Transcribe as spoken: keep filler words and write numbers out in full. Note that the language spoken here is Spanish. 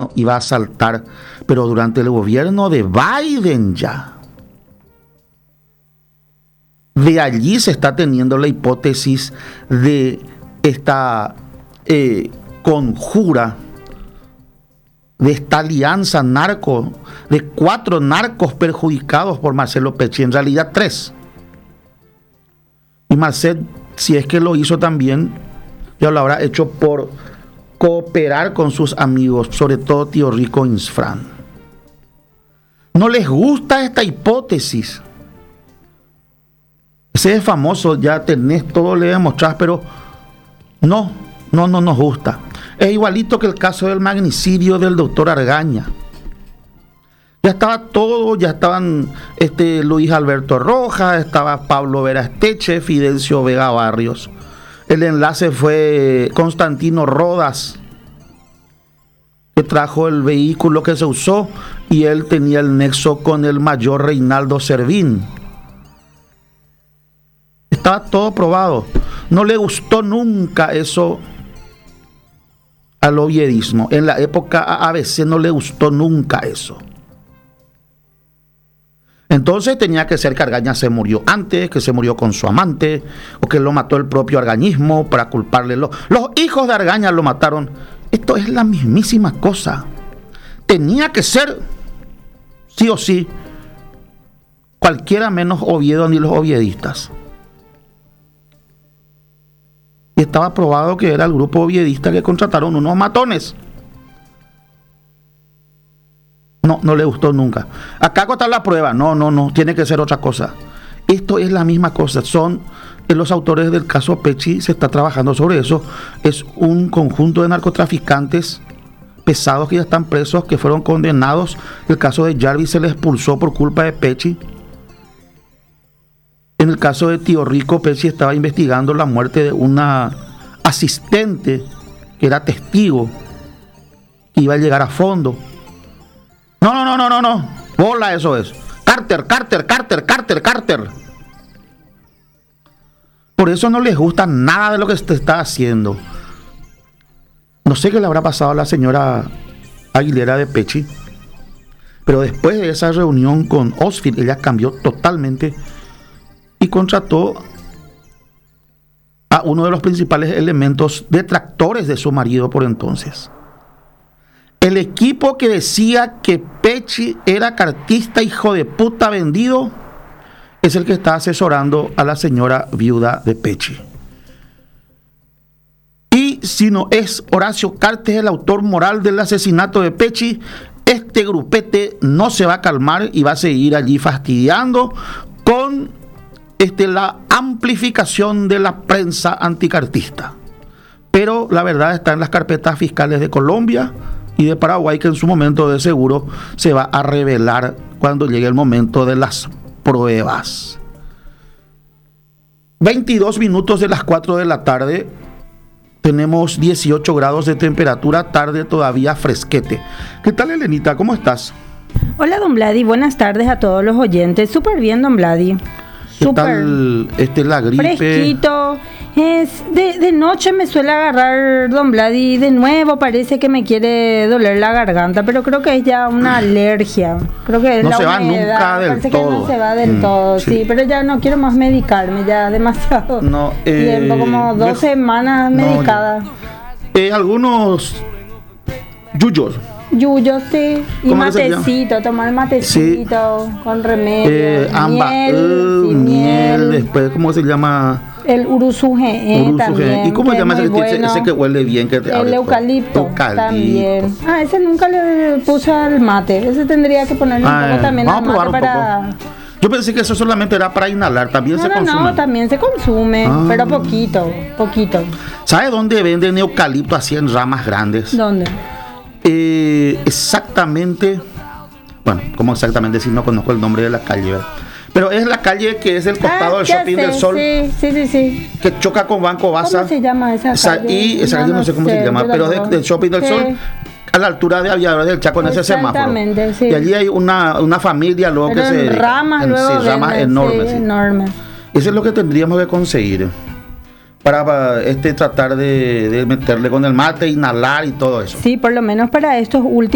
gobierno iba a saltar, pero durante el gobierno de Biden ya. De allí se está teniendo la hipótesis de esta eh, conjura, de esta alianza narco, de cuatro narcos perjudicados por Marcelo Pecci, en realidad tres. Y Marcel, si es que lo hizo también, ya lo habrá hecho por cooperar con sus amigos, sobre todo Tío Rico Insfran. No les gusta esta hipótesis. Ese es famoso, ya tenés todo, le demostrás, pero no, no, no nos gusta. Es igualito que el caso del magnicidio del doctor Argaña. Ya estaba todo, ya estaban este, Luis Alberto Rojas, estaba Pablo Verasteche, Fidencio Vega Barrios. El enlace fue Constantino Rodas, que trajo el vehículo que se usó, y él tenía el nexo con el mayor Reinaldo Servín. Estaba todo probado. No le gustó nunca eso al oviedismo. En la época A B C no le gustó nunca eso. Entonces tenía que ser que Argaña se murió antes, que se murió con su amante, o que lo mató el propio argañismo para culparle. Los, los hijos de Argaña lo mataron. Esto es la mismísima cosa. Tenía que ser, sí o sí, cualquiera menos Oviedo ni los oviedistas. Y estaba probado que era el grupo oviedista que contrataron unos matones. No, no le gustó nunca. Acá está la prueba. No, no, no, tiene que ser otra cosa. Esto es la misma cosa. Son los autores del caso Pecci, se está trabajando sobre eso. Es un conjunto de narcotraficantes pesados que ya están presos, que fueron condenados. El caso de Jarvis se les expulsó por culpa de Pecci. En el caso de Tío Rico, Pecci estaba investigando la muerte de una asistente que era testigo, que iba a llegar a fondo. No, no, no, no, no, no. Bola, eso es. Carter, Carter, Carter, Carter, Carter. Por eso no les gusta nada de lo que se está haciendo. No sé qué le habrá pasado a la señora Aguilera de Pecci, pero después de esa reunión con Osfield, ella cambió totalmente y contrató a uno de los principales elementos detractores de su marido por entonces. El equipo que decía que Pecci era cartista, hijo de puta vendido, es el que está asesorando a la señora viuda de Pecci. Y si no es Horacio Cartes el autor moral del asesinato de Pecci, este grupete no se va a calmar y va a seguir allí fastidiando con este, la amplificación de la prensa anticartista. Pero la verdad está en las carpetas fiscales de Colombia y de Paraguay, que en su momento de seguro se va a revelar cuando llegue el momento de las pruebas. veintidós minutos de las cuatro de la tarde. Tenemos dieciocho grados de temperatura, tarde todavía fresquete. ¿Qué tal, Elenita? ¿Cómo estás? Hola, don Vladi. Buenas tardes a todos los oyentes. Súper bien, don Vladi. ¿Qué Super tal este, la gripe? Fresquito. Es de, de noche me suele agarrar don Vladi. De nuevo parece que me quiere doler la garganta, pero creo que es ya una alergia. Creo que es no la se va humedad. nunca del parece todo. Que no se va del Mm, todo, sí. sí. Pero ya no quiero más medicarme, ya demasiado No, eh, tiempo, como dos me- semanas no, medicada. Eh, algunos yuyos. Yuyo, sí. Y ¿Cómo que se llama? matecito, tomar matecito con remedio. Eh, amba, miel, eh, sí, miel, después, ¿cómo se llama? El urusuje Urusu, también. ¿y cómo que se llama es ese, muy ese, bueno. ese que huele bien? Que te abre El todo? eucalipto, Eucalipto. también. Ah, ese nunca le puse al mate. Ese tendría que ponerle un Ah, poco también vamos al a probar mate un para... poco. Yo pensé que eso solamente era para inhalar, también No, se no, consume. no, también se consume, Ah. pero poquito, poquito. ¿Sabe dónde venden eucalipto así en ramas grandes? ¿Dónde? Eh, exactamente, bueno, ¿cómo exactamente? Si no conozco el nombre de la calle, ¿verdad? Pero es la calle que es el costado Ah, del ya Shopping sé, del Sol, Sí, sí, sí, sí. que choca con Banco Baza. ¿Cómo se llama esa Esa- calle? y esa calle no, sé cómo se llama, yo pero de- tampoco. del Shopping del Sí. Sol, a la altura de Aviadores del Chaco, en ese semáforo. Exactamente, sí. Y allí hay una, una familia luego Pero que se en dedica- ramas en- luego sí, ramas venden, enormes. sí, sí. enormes. Eso es lo que tendríamos que conseguir para, para, este tratar de, de meterle con el mate, inhalar y todo eso. Sí, por lo menos para estos últimos